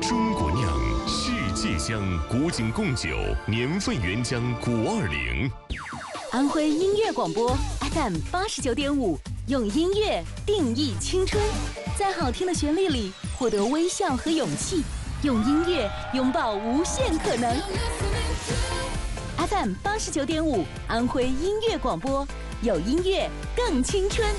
中国酿，世界香，古井贡酒，年份原浆520。 安徽音乐广播 FM 89.5，用音乐定义青春，在好听的旋律里获得微笑和勇气，用音乐拥抱无限可能。FM 89.5，安徽音乐广播，有音乐更青春。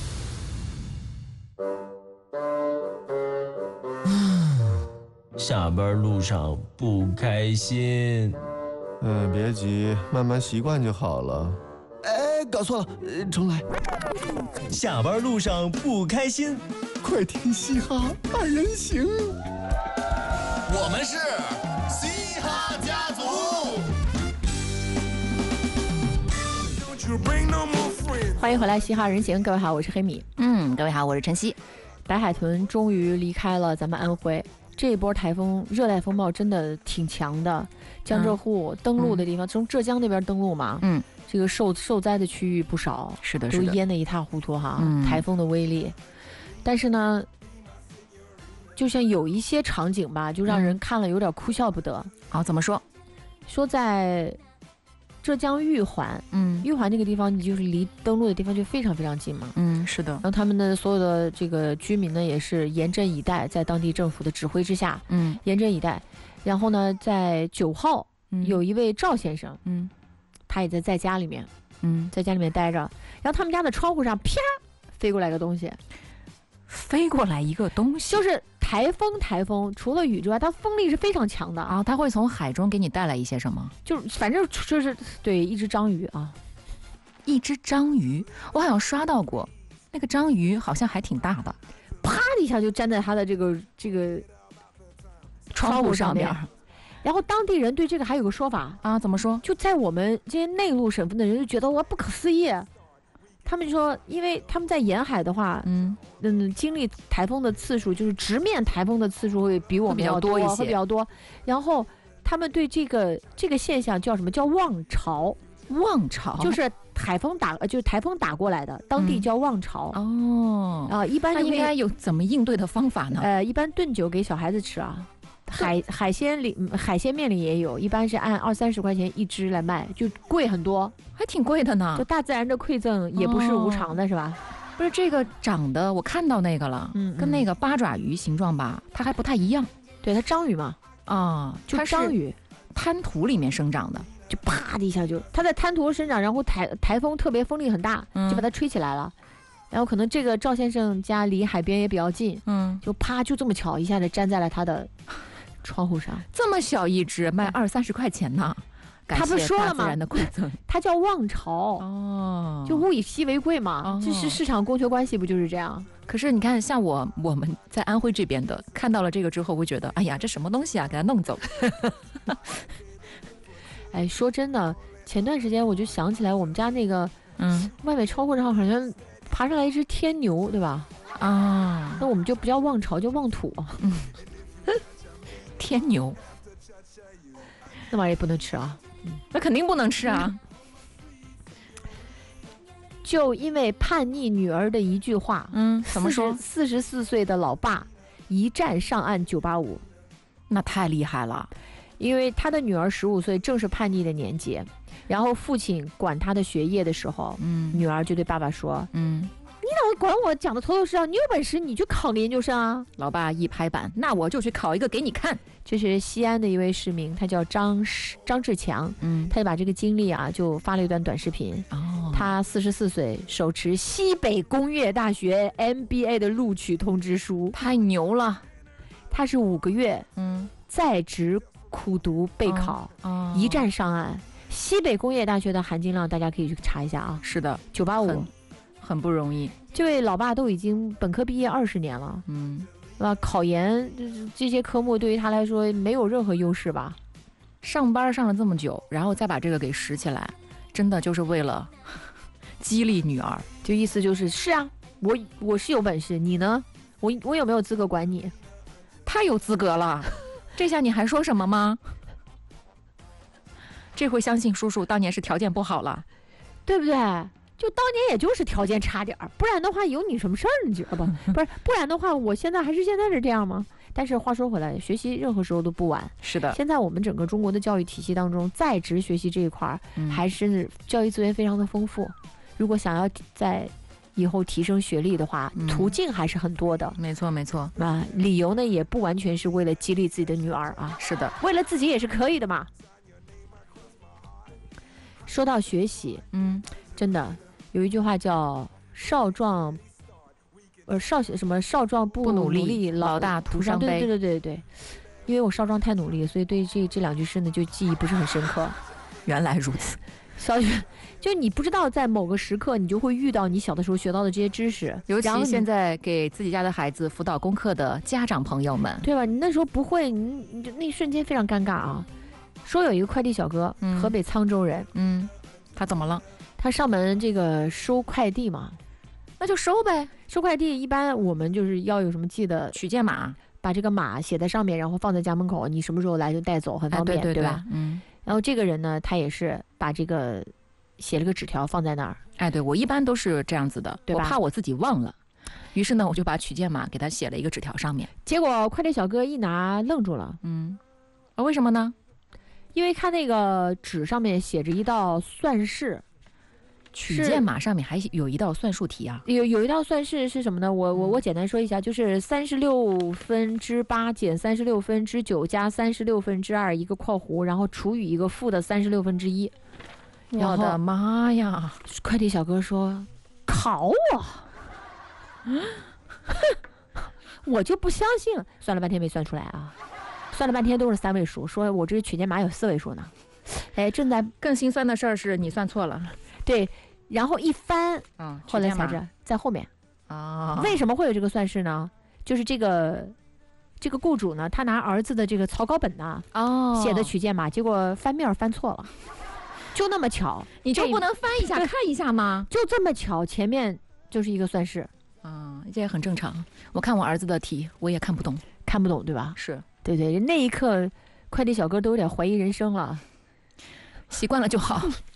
下班路上不开心。 别急，慢慢习惯就好了。 搞错了，重来。 下班路上不开心， 快听嘻哈二人行。 我们是嘻哈家族。 欢迎回来，嘻哈人行，各位好，我是黑米。 各位好，我是晨曦。 白海豚终于离开了咱们安徽。这一波台风热带风暴真的挺强的，江浙沪登陆的地方，从浙江那边登陆嘛，这个受灾的区域不少， 是的， 都淹得一塌糊涂哈。台风的威力，但是呢，就像有一些场景吧，就让人看了有点哭笑不得。 怎么说？ 说在浙江玉环，玉环这个地方，你就是离登陆的地方就非常非常近嘛。 是的。 然后他们的所有的这个居民呢，也是严阵以待，在当地政府的指挥之下，严阵以待。然后呢，在9号，有一位赵先生，他也在家里面，在家里面待着。然后他们家的窗户上，啪，飞过来个东西，就是台风，除了雨之外，它风力是非常强的啊。它会从海中给你带来一些什么？ 反正就是对一只章鱼啊， 一只章鱼，我好像刷到过，那个章鱼好像还挺大的， 啪的一下就粘在它的这个窗户上面。然后当地人对这个还有个说法啊，怎么说？ 就在我们这些内陆省份的人就觉得哇不可思议。他们就说，因为他们在沿海的话，经历台风的次数，就是直面台风的次数会比我们要多一些，会比较多。然后他们对这个现象叫什么？叫望潮。 望潮就是台风打过来的，当地叫望潮。一般应该有怎么应对的方法呢？ 一般炖酒给小孩子吃啊。海鲜面里也有，一般是按20-30块钱一只来卖，就贵很多， 还挺贵的呢。 就大自然的馈赠也不是无偿的，是吧？ 不是这个长得，我看到那个了，跟那个八爪鱼形状吧，它还不太一样。 对，它章鱼嘛，就章鱼， 滩涂里面生长的， 就啪的一下它在滩涂生长，然后台风特别风力很大，就把它吹起来了。然后可能这个赵先生家离海边也比较近，就啪就这么巧一下子粘在了他的窗户上。 这么小一只卖20-30块钱呢？ 他不是说了吗？它叫望潮就物以稀为贵嘛，这是市场供求关系，不就是这样？ 可是你看，像我们在安徽这边的，看到了这个之后，会觉得，哎呀，这什么东西啊，给它弄走。 哎，说真的，前段时间我就想起来，我们家那个外面窗户上好像爬上来一只天牛，对吧？那我们就不叫望潮，叫望土。 天牛， 那玩意儿也不能吃啊。 那肯定不能吃啊。 就因为叛逆女儿的一句话， 怎么说 ？44岁的老爸一战上岸985， 那太厉害了。 因为他的女儿15岁，正是叛逆的年纪。然后父亲管他的学业的时候，女儿就对爸爸说，你老管我讲的头头是道，你有本事你就考个研究生啊！ 老爸一拍板，那我就去考一个给你看。 这是西安的一位市民，他叫张志强，他就把这个经历啊，就发了一段短视频。他44岁，手持西北工业大学 MBA 的录取通知书， 太牛了。 他是5个月，在职苦读备考，一战上岸。西北工业大学的含金量，大家可以去查一下啊。 是的 ，985。 很不容易， 这位老爸都已经本科毕业20年了，考研这些科目对于他来说没有任何优势吧？ 上班上了这么久，然后再把这个给拾起来，真的就是为了激励女儿， 就意思是啊，我是有本事，你呢？我有没有资格管你？ 太有资格了，这下你还说什么吗？这回相信叔叔当年是条件不好了， 对不对？就当年也就是条件差点儿，不然的话有你什么事儿你知道吧？不是，不然的话我现在还是现在是这样吗？ 但是话说回来，学习任何时候都不晚。 是的， 现在我们整个中国的教育体系当中，在职学习这一块还是教育资源非常的丰富。如果想要在以后提升学历的话，途径还是很多的。 没错没错啊，理由呢也不完全是为了激励自己的女儿啊， 是的， 为了自己也是可以的嘛。说到学习，真的有一句话叫少壮不努力， 老大徒伤悲。 对，因为我少壮太努力，所以对这两句诗呢就记忆不是很深刻。 原来如此， 就你不知道在某个时刻你就会遇到你小的时候学到的这些知识， 尤其现在给自己家的孩子辅导功课的家长朋友们， 对吧？你那时候不会，你就那瞬间非常尴尬啊。说有一个快递小哥，河北沧州人， 他怎么了？ 他上门这个收快递嘛， 那就收呗。 收快递一般我们就是要有什么记得取件码， 把这个码写在上面，然后放在家门口，你什么时候来就带走，很方便， 对吧？然后这个人呢，他也是把这个写了个纸条放在那儿。 对，我一般都是这样子的， 对吧？ 我怕我自己忘了，于是呢，我就把取件码给他写了一个纸条上面。 结果快递小哥一拿愣住了， 为什么呢？ 因为看那个纸上面写着一道算式， 取件码上面还有一道算术题啊。 有一道算式是什么呢？我简单说一下，就是36%减36%9加36%2一个括弧，然后除以一个负的1/36。 我的妈呀！ 快递小哥说：“考我！”我就不相信，算了半天没算出来啊。算了半天都是3位数，说我这取件码有4位数呢。正在更心酸的事儿是你算错了， 对，然后一翻，后来才知道在后面为什么会有这个算式呢？就是这个雇主呢，他拿儿子的这个草稿本呢，写的取件码，结果翻面翻错了，就那么巧， 你就不能翻一下看一下吗？ 就这么巧，前面就是一个算式这也很正常。我看我儿子的题，我也看不懂， 对吧？ 是。 对，那一刻快递小哥都有点怀疑人生了， 习惯了就好。